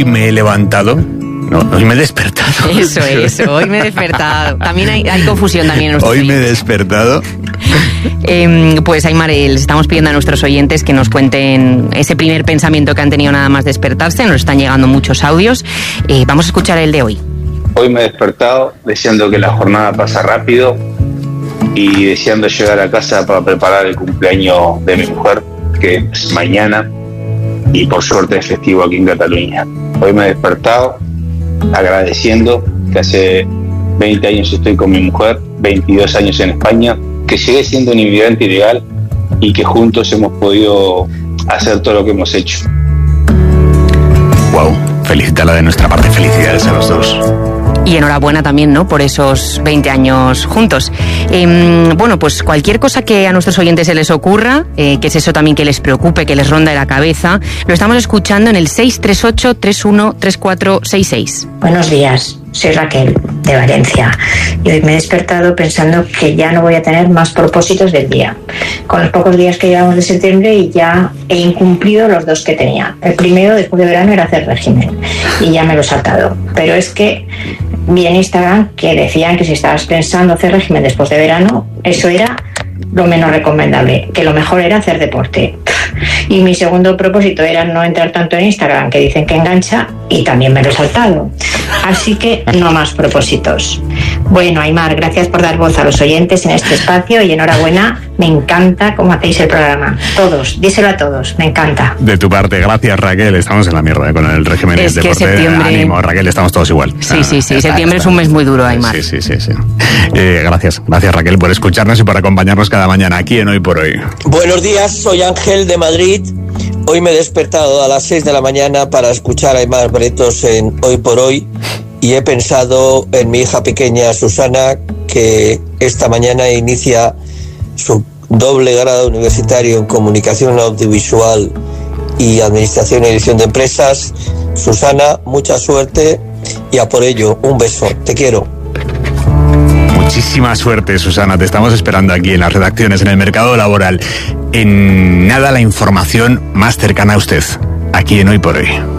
hoy me he levantado. No, hoy me he despertado. Eso, hoy me he despertado. También hay confusión también en nuestros Hoy oyentes. me he despertado. Pues Aimar, les estamos pidiendo a nuestros oyentes que nos cuenten ese primer pensamiento que han tenido nada más despertarse. Nos están llegando muchos audios. Vamos a escuchar el de hoy. Hoy me he despertado deseando que la jornada pase rápido y deseando llegar a casa para preparar el cumpleaños de mi mujer, que es mañana, y por suerte es festivo aquí en Cataluña. Hoy me he despertado agradeciendo que hace 20 años estoy con mi mujer, 22 años en España, que llegué siendo un inmigrante ilegal y que juntos hemos podido hacer todo lo que hemos hecho. Wow, felicitarla de nuestra parte, felicidades a los dos. Y enhorabuena también, ¿no?, por esos 20 años juntos. Bueno, pues cualquier cosa que a nuestros oyentes se les ocurra, que es eso también que les preocupe, que les ronda en la cabeza, lo estamos escuchando en el 638-313466. Buenos días, soy Raquel, de Valencia, y hoy me he despertado pensando que ya no voy a tener más propósitos del día. Con los pocos días que llevamos de septiembre y ya he incumplido los 2 que tenía. El primero, después de verano, era hacer régimen, y ya me lo he saltado. Pero es que vi en Instagram que decían que si estabas pensando hacer régimen después de verano, eso era lo menos recomendable, que lo mejor era hacer deporte. Y mi segundo propósito era no entrar tanto en Instagram, que dicen que engancha, y también me lo he saltado. Así que no más propósitos. Bueno, Aimar, gracias por dar voz a los oyentes en este espacio y enhorabuena. Me encanta cómo hacéis el programa. Todos, díselo a todos, me encanta. De tu parte, gracias, Raquel. Estamos en la mierda con el régimen del deporte. Septiembre... Ánimo, Raquel, estamos todos igual. Sí. Septiembre es un mes muy duro, Aimar. Sí. Gracias, Raquel, por escucharnos y por acompañarnos cada mañana aquí en Hoy por Hoy. Buenos días, soy Ángel de Madrid. Hoy me he despertado a las 6 de la mañana para escuchar a Aimar Bretos en Hoy por Hoy y he pensado en mi hija pequeña Susana, que esta mañana inicia su doble grado universitario en Comunicación Audiovisual y Administración y Dirección de Empresas. Susana, mucha suerte y a por ello, un beso, te quiero. Muchísima suerte, Susana, te estamos esperando aquí en las redacciones, en el mercado laboral. En nada, la información más cercana a usted, aquí en Hoy por Hoy.